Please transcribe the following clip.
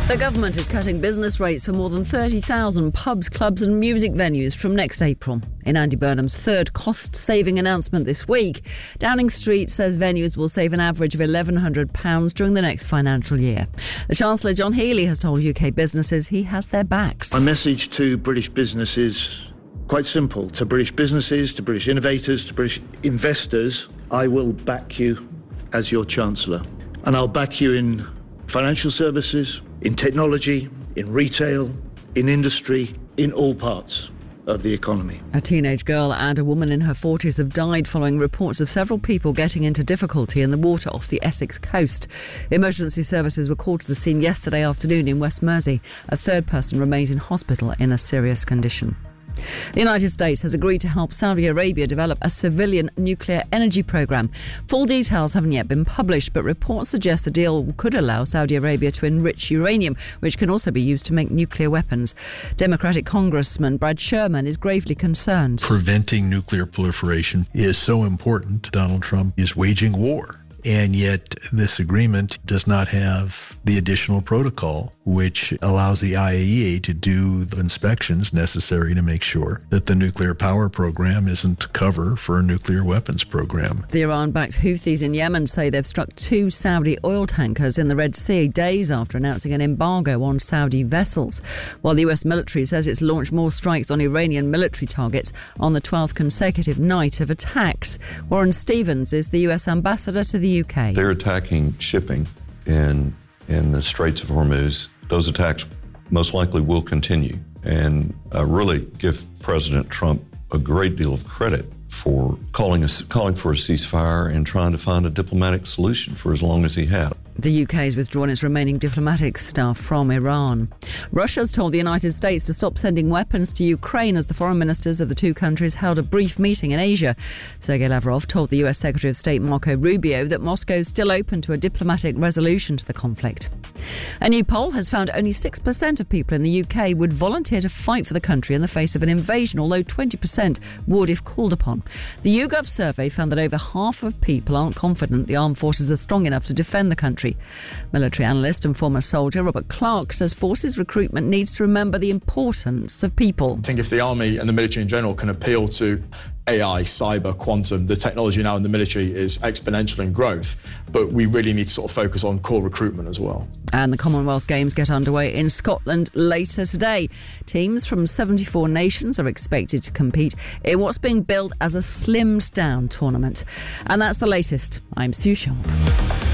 The government is cutting business rates for more than 30,000 pubs, clubs and music venues from next April. In Andy Burnham's third cost-saving announcement this week, Downing Street says venues will save an average of £1,100 during the next financial year. The Chancellor, John Healey, has told UK businesses he has their backs. My message to British businesses, quite simple. To British businesses, to British innovators, to British investors, I will back you as your Chancellor. And I'll back you in financial services, in technology, in retail, in industry, in all parts of the economy. A teenage girl and a woman in her 40s have died following reports of several people getting into difficulty in the water off the Essex coast. Emergency services were called to the scene yesterday afternoon in West Mersey. A third person remains in hospital in a serious condition. The United States has agreed to help Saudi Arabia develop a civilian nuclear energy program. Full details haven't yet been published, but reports suggest the deal could allow Saudi Arabia to enrich uranium, which can also be used to make nuclear weapons. Democratic Congressman Brad Sherman is gravely concerned. Preventing nuclear proliferation is so important. Donald Trump is waging war. And yet this agreement does not have the additional protocol, which allows the IAEA to do the inspections necessary to make sure that the nuclear power program isn't cover for a nuclear weapons program. The Iran-backed Houthis in Yemen say they've struck 2 Saudi oil tankers in the Red Sea days after announcing an embargo on Saudi vessels, while the US military says it's launched more strikes on Iranian military targets on the 12th consecutive night of attacks. Warren Stevens is the US ambassador to the UK. They're attacking shipping in the Straits of Hormuz. Those attacks most likely will continue, and really give President Trump a great deal of credit for calling for a ceasefire and trying to find a diplomatic solution for as long as he had. The UK has withdrawn its remaining diplomatic staff from Iran. Russia's told the United States to stop sending weapons to Ukraine as the foreign ministers of the two countries held a brief meeting in Asia. Sergei Lavrov told the US Secretary of State Marco Rubio that Moscow is still open to a diplomatic resolution to the conflict. A new poll has found only 6% of people in the UK would volunteer to fight for the country in the face of an invasion, although 20% would if called upon. The YouGov survey found that over half of people aren't confident the armed forces are strong enough to defend the country. Military analyst and former soldier Robert Clark says forces recruitment needs to remember the importance of people. I think if the army and the military in general can appeal to AI, cyber, quantum, the technology now in the military is exponential in growth, but we really need to sort of focus on core recruitment as well. And the Commonwealth Games get underway in Scotland later today. Teams from 74 nations are expected to compete in what's being billed as a slimmed down tournament. And that's the latest. I'm Sue Sharp.